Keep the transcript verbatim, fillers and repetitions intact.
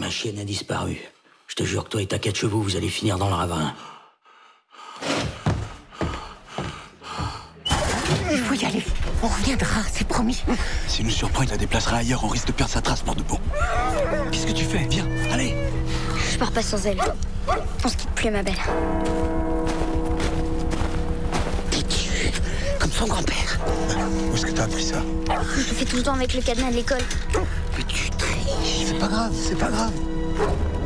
Ma chienne a disparu. Je te jure que toi et ta quatre chevaux, vous allez finir dans le ravin. Il faut y aller. On reviendra, c'est promis. S'il nous surprend, il la déplacera ailleurs. On risque de perdre sa trace pour de bon. Qu'est-ce que tu fais? Viens, allez. Je pars pas sans elle. On se quitte plus, ma belle. Têtu, comme son grand-père. Où est-ce que t'as appris ça? Je le fais tout le temps avec le cadenas de l'école. Mais tu triches. C'est pas grave, c'est pas grave.